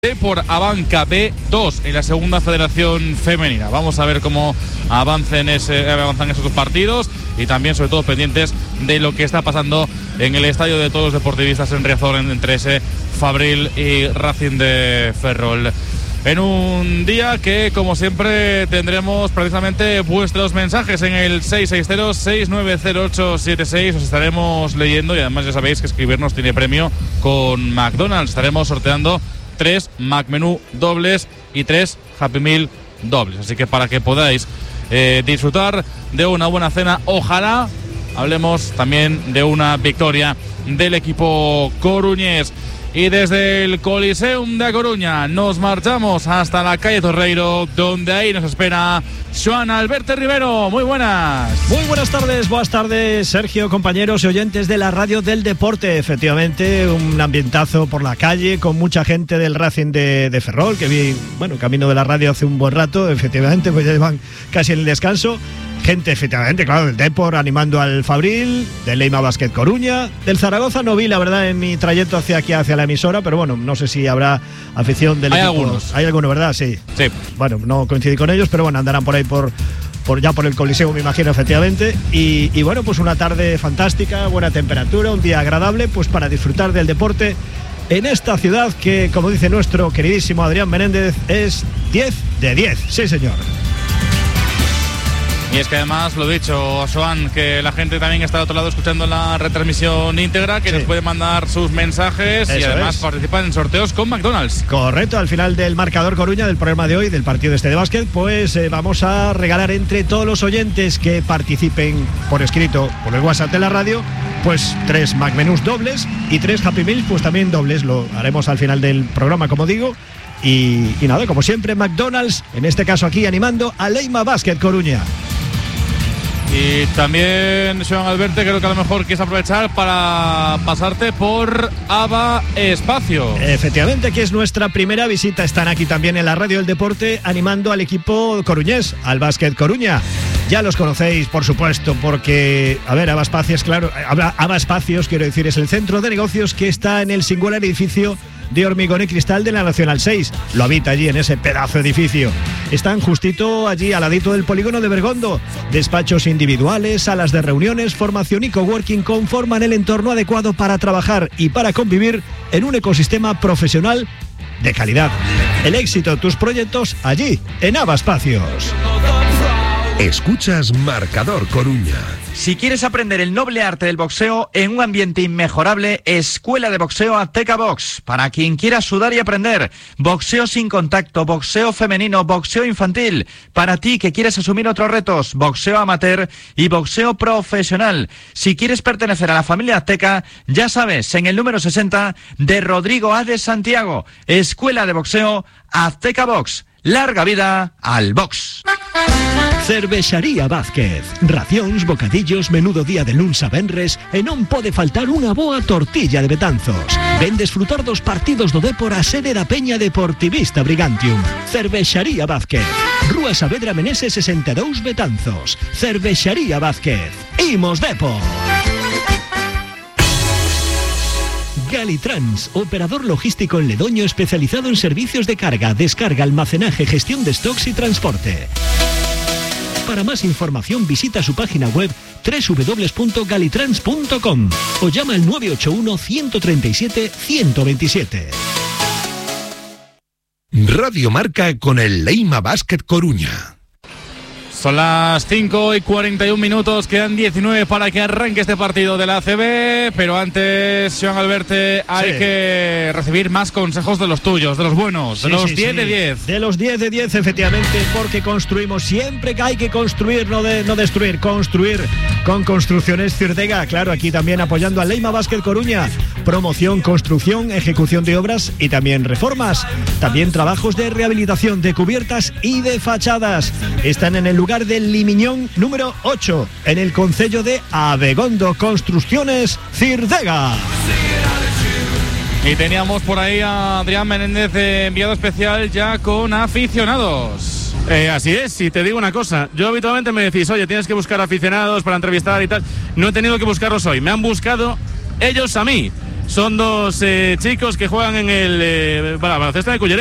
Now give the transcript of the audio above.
Por Abanca B2 en la segunda federación femenina. Vamos a ver cómo avanzan esos partidos y también, sobre todo, pendientes de lo que está pasando en el estadio de todos los deportivistas en Riazor entre ese Fabril y Racing de Ferrol. En un día que, como siempre, tendremos precisamente vuestros mensajes en el 660-690876. Os estaremos leyendo y además ya sabéis que escribirnos tiene premio con McDonald's. Estaremos sorteando 3 McMenú dobles y 3 Happy Meal dobles. Así que para que podáis disfrutar de una buena cena, ojalá hablemos también de una victoria del equipo coruñés. Y desde el Coliseum de A Coruña nos marchamos hasta la calle Torreiro, donde ahí nos espera Joan Alberto Rivero. Muy buenas. Muy buenas tardes, Sergio, compañeros y oyentes de la radio del deporte. Efectivamente, un ambientazo por la calle con mucha gente del Racing de Ferrol, que vi, camino de la radio hace un buen rato. Efectivamente, pues ya llevan casi en el descanso. Gente, efectivamente, claro, del Depor animando al Fabril, del Leima Basket Coruña, del Zaragoza no vi, la verdad, en mi trayecto hacia aquí, hacia la emisora, pero bueno, no sé si habrá afición del equipo. Hay algunos, ¿verdad? Sí. Bueno, no coincidí con ellos, pero bueno, andarán por ahí por el Coliseo, me imagino, efectivamente. Y bueno, pues una tarde fantástica, buena temperatura, un día agradable, pues para disfrutar del deporte en esta ciudad que, como dice nuestro queridísimo Adrián Menéndez, es 10 de 10. Sí, señor. Y es que además, lo dicho, Joan, que la gente también está de otro lado escuchando la retransmisión íntegra, que nos puede mandar sus mensajes. Eso, y además participan en sorteos con McDonald's. Correcto, al final del marcador Coruña, del programa de hoy, del partido de básquet, pues vamos a regalar entre todos los oyentes que participen por escrito por el WhatsApp de la radio, pues 3 McMenús dobles y 3 Happy Meals, pues también dobles. Lo haremos al final del programa, como digo. Y nada, como siempre, McDonald's, en este caso aquí animando a Leima Basket Coruña. Y también, Joan Alberto, creo que a lo mejor quieres aprovechar para pasarte por ABA Espacio. Efectivamente, que es nuestra primera visita. Están aquí también en la radio del deporte animando al equipo coruñés, al Básquet Coruña. Ya los conocéis, por supuesto, porque, ABA Espacios, claro, ABA Espacios, quiero decir, es el centro de negocios que está en el singular edificio de hormigón y cristal de la Nacional 6. Lo habita allí en ese pedazo de edificio. Están justito allí al ladito del polígono de Bergondo. Despachos individuales, salas de reuniones, formación y coworking conforman el entorno adecuado para trabajar y para convivir en un ecosistema profesional de calidad. El éxito de tus proyectos allí, en ABA Espacios. Escuchas Marcador Coruña. Si quieres aprender el noble arte del boxeo en un ambiente inmejorable, Escuela de Boxeo Azteca Box. Para quien quiera sudar y aprender, boxeo sin contacto, boxeo femenino, boxeo infantil. Para ti que quieres asumir otros retos, boxeo amateur y boxeo profesional. Si quieres pertenecer a la familia Azteca, ya sabes, en el número 60 de Rodrigo A. de Santiago. Escuela de Boxeo Azteca Box. Larga vida al box. Cervexaría Vázquez. Racións, bocadillos, menudo día de luns a venres e non pode faltar unha boa tortilla de Betanzos. Ven desfrutar dos partidos do Depor a sede da Peña Deportivista Brigantium. Cervexaría Vázquez. Rúa Saavedra Meneses 62 Betanzos. Cervexaría Vázquez. Imos Depor. Galitrans, operador logístico en Ledoño especializado en servicios de carga, descarga, almacenaje, gestión de stocks y transporte. Para más información visita su página web www.galitrans.com o llama al 981 137 127. Radio Marca con el Leima Basket Coruña. Son las 5:41, quedan 19 para que arranque este partido de la ACB, pero antes, Joan Alberto, hay que recibir más consejos de los tuyos, de los buenos, de los 10 de 10. De los 10 de 10, efectivamente, porque construimos siempre que hay que construir, no destruir, construir con Construcciones Cirdega, claro, aquí también apoyando a Leima Basket Coruña, promoción, construcción, ejecución de obras y también reformas, también trabajos de rehabilitación de cubiertas y de fachadas. Están en el lugar del Limiñón número 8, en el concello de Abegondo. Construcciones Cirdega. Y teníamos por ahí a Adrián Menéndez, enviado especial ya con aficionados. Así es, y te digo una cosa, yo habitualmente me decís, oye, tienes que buscar aficionados para entrevistar y tal. No he tenido que buscarlos hoy, me han buscado ellos a mí. Son dos chicos que juegan en el baloncesto de Culleredo.